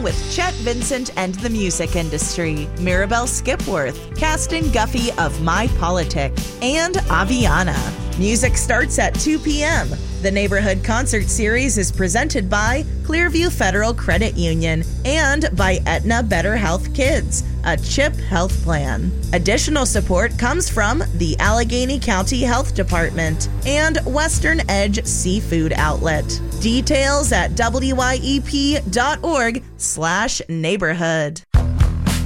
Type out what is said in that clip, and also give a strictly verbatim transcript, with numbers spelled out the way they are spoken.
along with Chet Vincent and the music industry, Mirabelle Skipworth, Caston Guffey of My Politic, and Aviana. Music starts at two p.m. The Neighborhood Concert Series is presented by Clearview Federal Credit Union and by Aetna Better Health Kids, a CHIP health plan. Additional support comes from the Allegheny County Health Department and Western Edge Seafood Outlet. Details at W Y E P dot org slash neighborhood.